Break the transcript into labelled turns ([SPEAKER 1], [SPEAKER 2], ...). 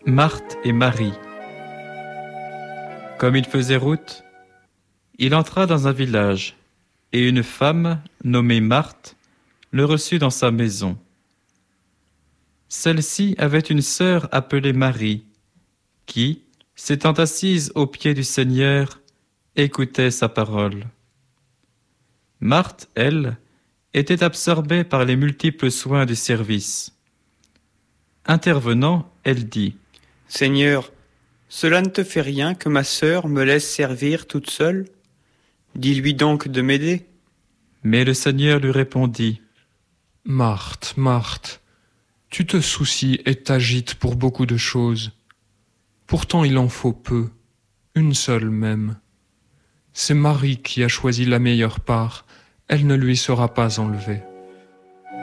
[SPEAKER 1] Marthe et Marie. Comme il faisait route, il entra dans un village, et une femme, nommée Marthe, le reçut dans sa maison. Celle-ci avait une sœur appelée Marie, qui, s'étant assise aux pieds du Seigneur, écoutait sa parole. Marthe, elle, était absorbée par les multiples soins du service. Intervenant, elle dit :
[SPEAKER 2] « Seigneur, cela ne te fait rien que ma sœur me laisse servir toute seule ? Dis-lui donc de m'aider. »
[SPEAKER 1] Mais le Seigneur lui répondit :
[SPEAKER 3] « Marthe, Marthe, tu te soucies et t'agites pour beaucoup de choses. Pourtant il en faut peu, une seule même. C'est Marie qui a choisi la meilleure part, elle ne lui sera pas enlevée. »